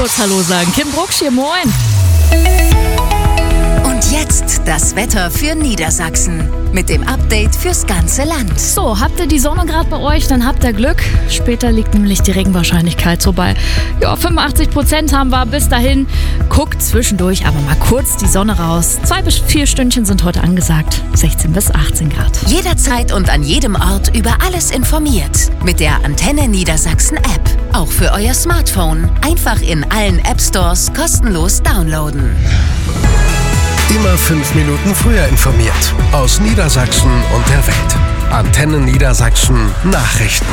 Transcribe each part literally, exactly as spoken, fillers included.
kurz Hallo sagen. Kim Brucksch hier, moin. Und jetzt das Wetter für Niedersachsen mit dem Update fürs ganze Land. So, habt ihr die Sonne gerade bei euch, dann habt ihr Glück. Später liegt nämlich die Regenwahrscheinlichkeit so bei ja, fünfundachtzig Prozent haben wir bis dahin. Guckt zwischendurch aber mal kurz die Sonne raus. Zwei bis vier Stündchen sind heute angesagt. sechzehn bis achtzehn Grad. Jederzeit und an jedem Ort über alles informiert. Mit der Antenne Niedersachsen App. Auch für euer Smartphone. Einfach in allen App Stores kostenlos downloaden. Immer fünf Minuten früher informiert. Aus Niedersachsen und der Welt. Antenne Niedersachsen Nachrichten.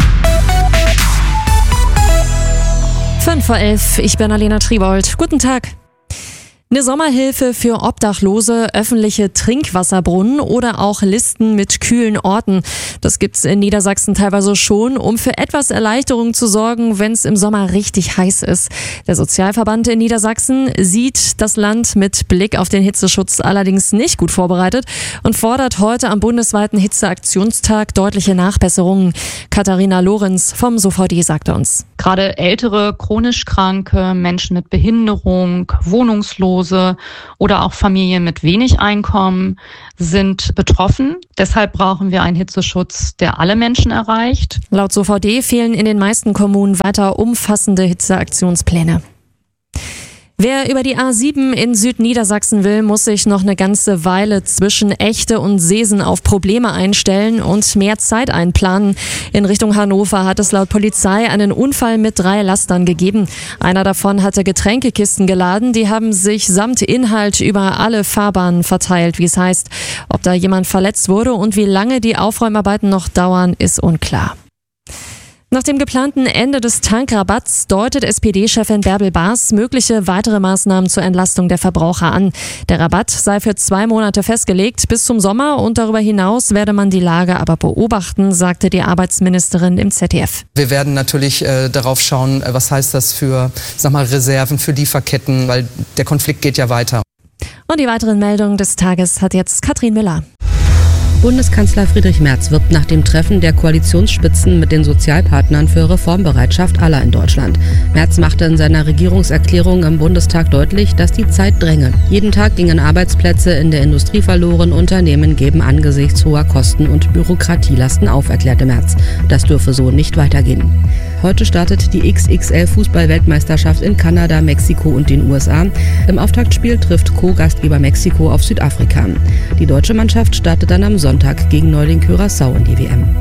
fünf vor elf, ich bin Alena Triebold. Guten Tag. Eine Sommerhilfe für Obdachlose, öffentliche Trinkwasserbrunnen oder auch Listen mit kühlen Orten. Das gibt's in Niedersachsen teilweise schon, um für etwas Erleichterung zu sorgen, wenn es im Sommer richtig heiß ist. Der Sozialverband in Niedersachsen sieht das Land mit Blick auf den Hitzeschutz allerdings nicht gut vorbereitet und fordert heute am bundesweiten Hitzeaktionstag deutliche Nachbesserungen. Katharina Lorenz vom S O V D sagte uns. Gerade ältere, chronisch Kranke, Menschen mit Behinderung, Wohnungslose oder auch Familien mit wenig Einkommen sind betroffen. Deshalb brauchen wir einen Hitzeschutz, der alle Menschen erreicht. Laut S O V D fehlen in den meisten Kommunen weiter umfassende Hitzeaktionspläne. Wer über die A sieben in Südniedersachsen will, muss sich noch eine ganze Weile zwischen Echte und Seesen auf Probleme einstellen und mehr Zeit einplanen. In Richtung Hannover hat es laut Polizei einen Unfall mit drei Lastern gegeben. Einer davon hatte Getränkekisten geladen, die haben sich samt Inhalt über alle Fahrbahnen verteilt, wie es heißt. Ob da jemand verletzt wurde und wie lange die Aufräumarbeiten noch dauern, ist unklar. Nach dem geplanten Ende des Tankrabatts deutet S P D-Chefin Bärbel Baas mögliche weitere Maßnahmen zur Entlastung der Verbraucher an. Der Rabatt sei für zwei Monate festgelegt bis zum Sommer und darüber hinaus werde man die Lage aber beobachten, sagte die Arbeitsministerin im Z D F. Wir werden natürlich äh, darauf schauen, was heißt das für, sag mal, Reserven, für Lieferketten, weil der Konflikt geht ja weiter. Und die weiteren Meldungen des Tages hat jetzt Katrin Müller. Bundeskanzler Friedrich Merz wirbt nach dem Treffen der Koalitionsspitzen mit den Sozialpartnern für Reformbereitschaft aller in Deutschland. Merz machte in seiner Regierungserklärung im Bundestag deutlich, dass die Zeit dränge. Jeden Tag gingen Arbeitsplätze in der Industrie verloren, Unternehmen geben angesichts hoher Kosten und Bürokratielasten auf, erklärte Merz. Das dürfe so nicht weitergehen. Heute startet die X X L-Fußball-Weltmeisterschaft in Kanada, Mexiko und den U S A. Im Auftaktspiel trifft Co-Gastgeber Mexiko auf Südafrika. Die deutsche Mannschaft startet dann am Sonntag gegen Neuling Curaçao in die W M.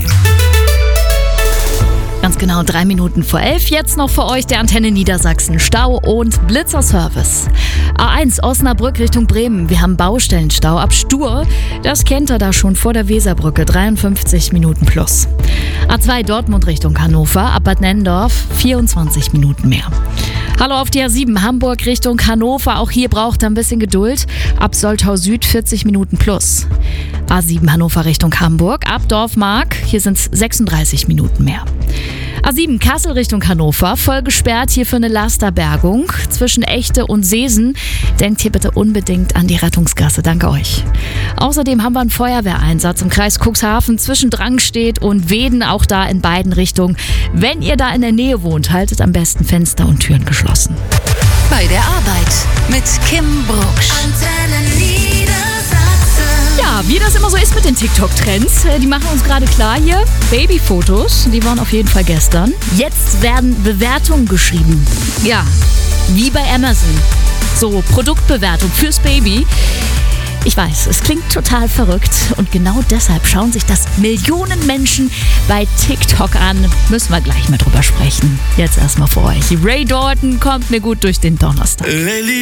Ganz genau drei Minuten vor elf. Jetzt noch für euch der Antenne Niedersachsen Stau- und Blitzerservice. A eins Osnabrück Richtung Bremen. Wir haben Baustellenstau ab Stur. Das kennt ihr da schon vor der Weserbrücke. dreiundfünfzig Minuten plus. A zwei Dortmund Richtung Hannover. Ab Bad Nennendorf vierundzwanzig Minuten mehr. Hallo auf die A sieben Hamburg Richtung Hannover. Auch hier braucht ihr ein bisschen Geduld. Ab Soltau Süd vierzig Minuten plus. A sieben Hannover Richtung Hamburg. Ab Dorfmark. Hier sind es sechsunddreißig Minuten mehr. A sieben Kassel Richtung Hannover, voll gesperrt hier für eine Lasterbergung zwischen Echte und Seesen. Denkt hier bitte unbedingt an die Rettungsgasse, danke euch. Außerdem haben wir einen Feuerwehreinsatz im Kreis Cuxhaven zwischen Drangstedt und Weeden, auch da in beiden Richtungen. Wenn ihr da in der Nähe wohnt, haltet am besten Fenster und Türen geschlossen. Bei der Arbeit mit Kim Brucksch. Ja, wie das immer so ist mit den TikTok-Trends, die machen uns gerade klar hier. Babyfotos, die waren auf jeden Fall gestern. Jetzt werden Bewertungen geschrieben. Ja, wie bei Amazon. So, Produktbewertung fürs Baby. Ich weiß, es klingt total verrückt und genau deshalb schauen sich das Millionen Menschen bei TikTok an. Müssen wir gleich mal drüber sprechen. Jetzt erstmal für euch. Ray Dalton kommt mir gut durch den Donnerstag.